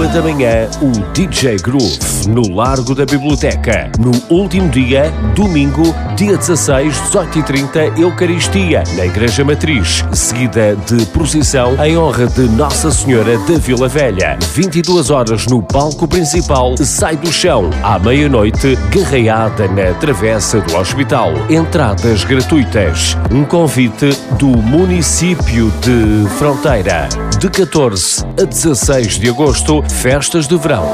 1h, o DJ Groove, no Largo da Biblioteca. No último dia, domingo, dia 16, 18h30, Eucaristia, na Igreja Matriz, seguida de procissão em honra de Nossa Senhora da Vila Velha. 22 horas no palco principal, Sai do Chão, à meia-noite, garreada na Travessa do Hospital. Entradas gratuitas. Um convite do município de Fronteira. De 14 a 16 de agosto, festas de verão.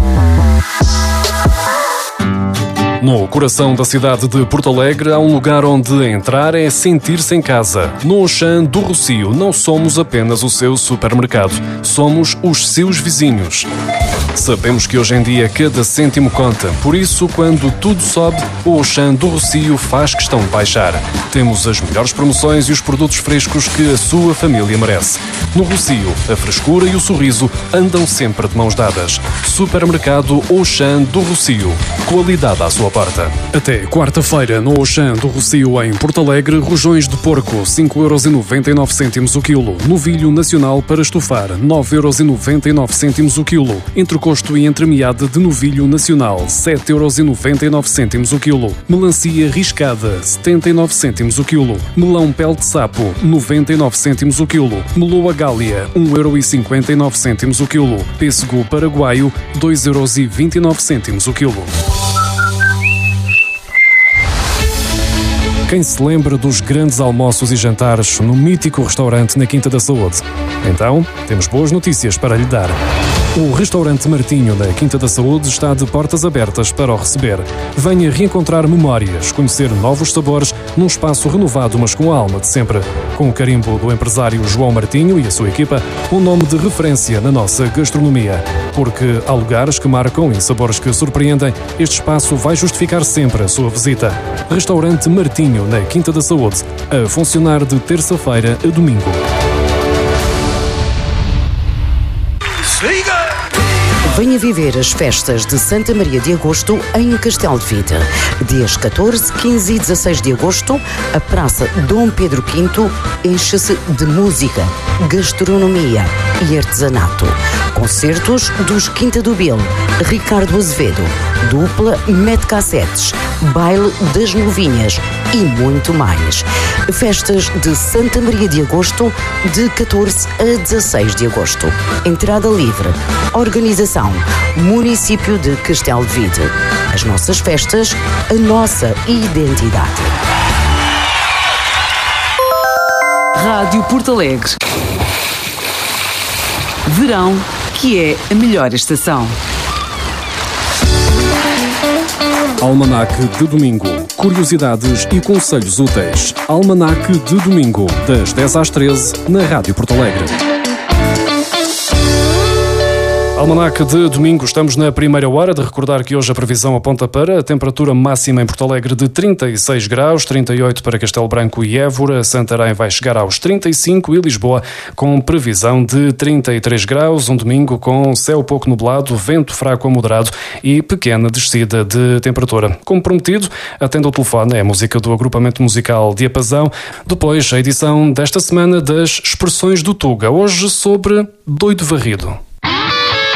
No coração da cidade de Porto Alegre há um lugar onde entrar é sentir-se em casa. No Auchan do Rossio não somos apenas o seu supermercado, somos os seus vizinhos. Sabemos que hoje em dia cada cêntimo conta, por isso quando tudo sobe, o Auchan do Rossio faz questão de baixar. Temos as melhores promoções e os produtos frescos que a sua família merece. No Rossio, a frescura e o sorriso andam sempre de mãos dadas. Supermercado Auchan do Rossio. Qualidade à sua porta. Até quarta-feira, no Auchan do Rossio, em Porto Alegre, rojões de porco, 5,99€ o quilo. Novilho nacional para estufar, 9,99€ o quilo. Entrecosto e entremeada de novilho nacional, 7,99€ o quilo. Melancia riscada, 79 cêntimos o quilo. Melão pele de sapo, 99 cêntimos o quilo. Meloa gália, 1,59€ o quilo. Pêssego paraguaio, 2,29€ o quilo. Quem se lembra dos grandes almoços e jantares no mítico restaurante na Quinta da Saúde? Então, temos boas notícias para lhe dar. O restaurante Martinho da Quinta da Saúde está de portas abertas para o receber. Venha reencontrar memórias, conhecer novos sabores num espaço renovado, mas com a alma de sempre. Com o carimbo do empresário João Martinho e a sua equipa, um nome de referência na nossa gastronomia. Porque há lugares que marcam e sabores que surpreendem, este espaço vai justificar sempre a sua visita. Restaurante Martinho na Quinta da Saúde, a funcionar de terça-feira a domingo. Venha viver as festas de Santa Maria de Agosto em Castelo de Vide. Dias 14, 15 e 16 de agosto, a Praça Dom Pedro V enche-se de música, gastronomia e artesanato. Concertos dos Quinta do Bill, Ricardo Azevedo, dupla Mete Cassetes, baile das Novinhas e muito mais. Festas de Santa Maria de Agosto, de 14 a 16 de agosto. Entrada livre. Organização Município de Castelo de Vide. As nossas festas, a nossa identidade. Rádio Porto Alegre. Verão, que é a melhor estação. Almanac de domingo. Curiosidades e conselhos úteis. Almanac de domingo, das 10 às 13, na Rádio Porto Alegre. Almanac de domingo, estamos na primeira hora. De recordar que hoje a previsão aponta para a temperatura máxima em Porto Alegre de 36 graus, 38 para Castelo Branco e Évora, Santarém vai chegar aos 35 e Lisboa com previsão de 33 graus, um domingo com céu pouco nublado, vento fraco a moderado e pequena descida de temperatura. Como prometido, atende ao telefone, é a música do agrupamento musical Diapasão, depois a edição desta semana das Expressões do Tuga, hoje sobre doido varrido.